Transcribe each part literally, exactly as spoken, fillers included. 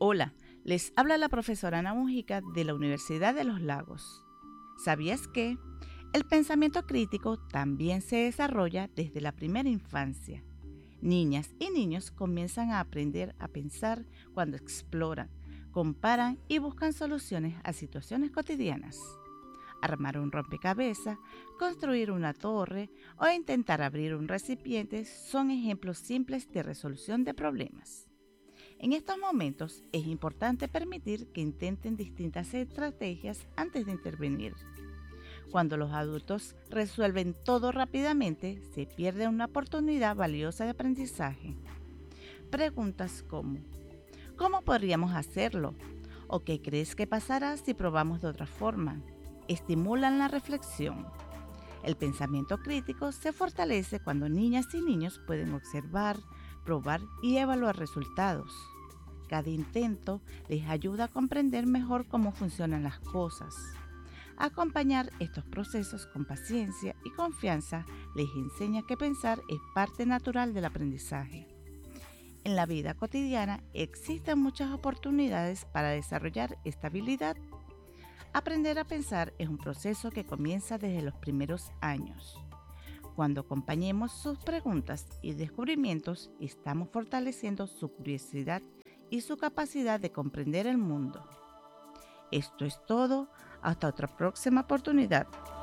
Hola, les habla la profesora Ana Mujica de la Universidad de los Lagos. ¿Sabías que el pensamiento crítico también se desarrolla desde la primera infancia? Niñas y niños comienzan a aprender a pensar cuando exploran, comparan y buscan soluciones a situaciones cotidianas. Armar un rompecabezas, construir una torre o intentar abrir un recipiente son ejemplos simples de resolución de problemas. En estos momentos es importante permitir que intenten distintas estrategias antes de intervenir. Cuando los adultos resuelven todo rápidamente, se pierde una oportunidad valiosa de aprendizaje. Preguntas como ¿cómo podríamos hacerlo? ¿O qué crees que pasará si probamos de otra forma? Estimulan la reflexión. El pensamiento crítico se fortalece cuando niñas y niños pueden observar, probar y evaluar resultados. Cada intento les ayuda a comprender mejor cómo funcionan las cosas. Acompañar estos procesos con paciencia y confianza les enseña que pensar es parte natural del aprendizaje. En la vida cotidiana existen muchas oportunidades para desarrollar esta habilidad. Aprender a pensar es un proceso que comienza desde los primeros años. Cuando acompañemos sus preguntas y descubrimientos, estamos fortaleciendo su curiosidad y su capacidad de comprender el mundo. Esto es todo. Hasta otra próxima oportunidad.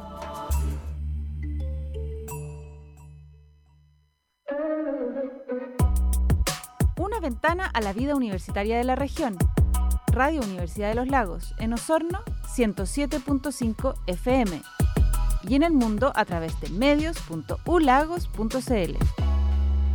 Una ventana a la vida universitaria de la región. Radio Universidad de los Lagos, en Osorno, ciento siete punto cinco F M. Y en el mundo a través de medios punto u lagos punto c l.